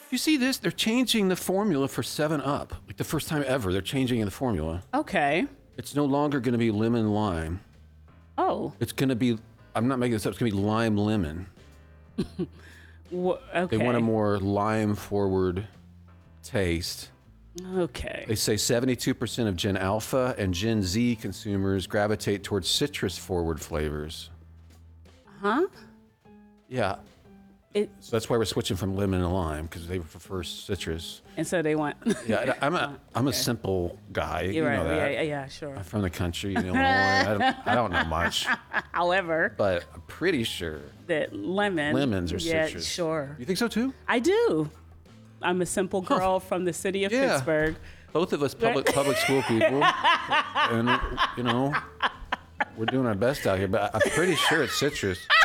You see this? They're changing the formula for 7-Up. Like the first time ever, they're changing the formula. Okay. It's no longer going to be lemon lime. Oh. It's going to be, I'm not making this up, it's going to be lime lemon. Okay. They want a more lime forward taste. Okay. They say 72% of Gen Alpha and Gen Z consumers gravitate towards citrus forward flavors. Huh? Yeah. So that's why we're switching from lemon and lime, because they prefer citrus. And so they want. Yeah, I'm a simple guy. You're you right. know that. Yeah, sure. I'm from the country, Illinois. I don't know much, However, but I'm pretty sure that lemons are yeah, citrus. Sure. You think so too? I do. I'm a simple girl from the city of Yeah. Pittsburgh. Both of us public school people, and we're doing our best out here. But I'm pretty sure it's citrus.